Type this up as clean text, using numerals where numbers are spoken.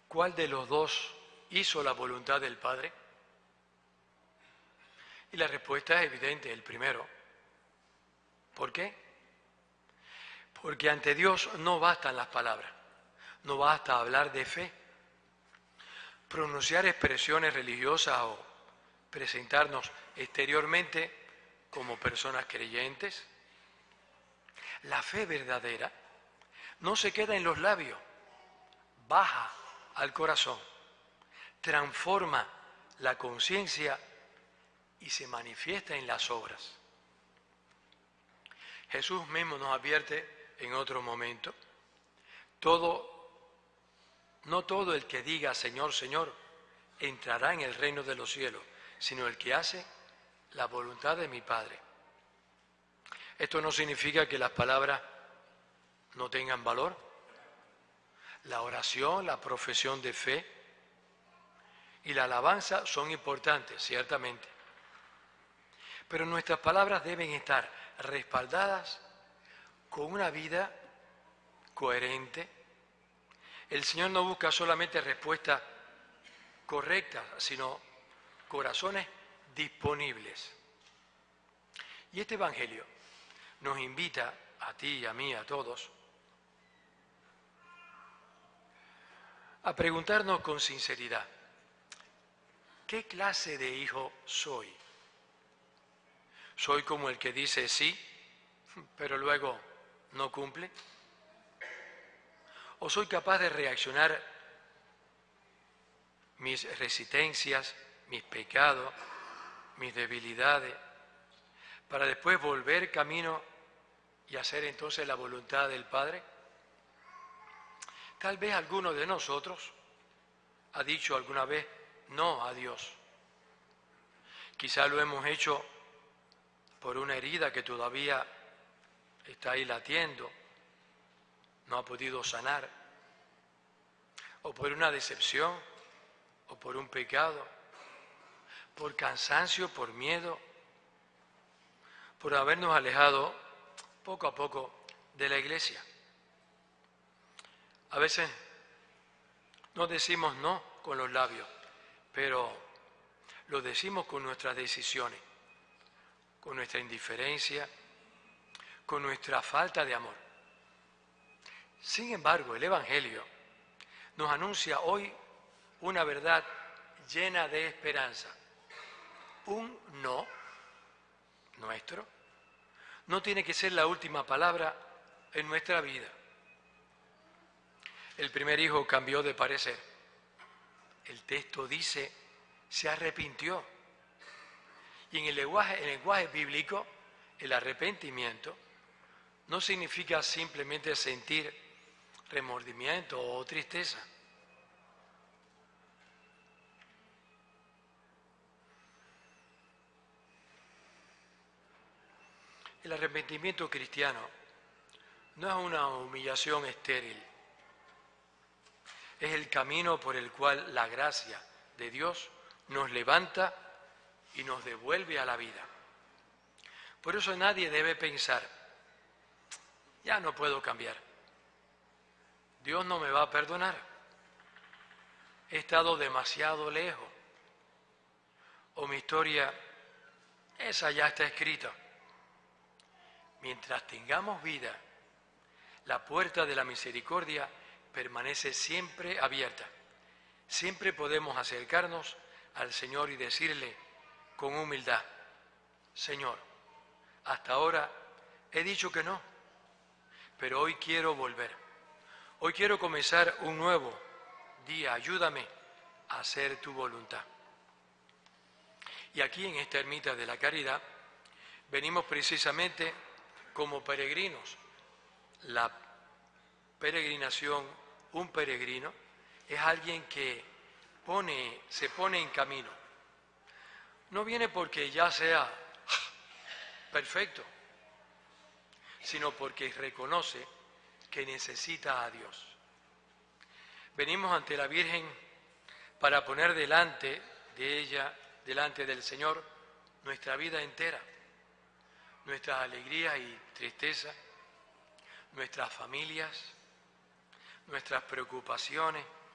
¿cuál de los dos hizo la voluntad del Padre? Y la respuesta es evidente, el primero. ¿Por qué? Porque ante Dios no bastan las palabras, no basta hablar de fe, pronunciar expresiones religiosas o presentarnos exteriormente como personas creyentes. La fe verdadera no se queda en los labios, baja al corazón, transforma la conciencia y se manifiesta en las obras. Jesús mismo nos advierte en otro momento, no todo el que diga Señor, Señor, entrará en el reino de los cielos, sino el que hace la voluntad de mi Padre. Esto no significa que las palabras no tengan valor. La oración, la profesión de fe y la alabanza son importantes, ciertamente. Pero nuestras palabras deben estar respaldadas con una vida coherente. El Señor no busca solamente respuestas correctas, sino corazones disponibles. Y este Evangelio nos invita, a ti, a mí, a todos, a preguntarnos con sinceridad, ¿qué clase de hijo soy? ¿Soy como el que dice sí, pero luego no cumple? ¿O soy capaz de reaccionar mis resistencias, mis pecados, mis debilidades, para después volver camino y hacer entonces la voluntad del Padre? Tal vez alguno de nosotros ha dicho alguna vez no a Dios. Quizá lo hemos hecho por una herida que todavía está ahí latiendo, no ha podido sanar, o por una decepción, o por un pecado, por cansancio, por miedo, por habernos alejado poco a poco de la iglesia. A veces no decimos no con los labios, pero lo decimos con nuestras decisiones, con nuestra indiferencia, con nuestra falta de amor. Sin embargo, el Evangelio nos anuncia hoy una verdad llena de esperanza. Un no nuestro no tiene que ser la última palabra en nuestra vida. El primer hijo cambió de parecer. El texto dice, se arrepintió. Y en el lenguaje bíblico, el arrepentimiento no significa simplemente sentir remordimiento o tristeza. El arrepentimiento cristiano no es una humillación estéril, es el camino por el cual la gracia de Dios nos levanta y nos devuelve a la vida. Por eso nadie debe pensar, ya no puedo cambiar, Dios no me va a perdonar, he estado demasiado lejos, o mi historia, esa ya está escrita. Mientras tengamos vida, la puerta de la misericordia permanece siempre abierta. Siempre podemos acercarnos al Señor y decirle con humildad, Señor, hasta ahora he dicho que no, pero hoy quiero volver. Hoy quiero comenzar un nuevo día, ayúdame a hacer tu voluntad. Y aquí en esta ermita de la Caridad venimos precisamente como peregrinos. La peregrinación, un peregrino, es alguien que se pone en camino. No viene porque ya sea perfecto, sino porque reconoce que necesita a Dios. Venimos ante la Virgen para poner delante de ella, delante del Señor, nuestra vida entera, nuestras alegrías y tristezas, nuestras familias, nuestras preocupaciones,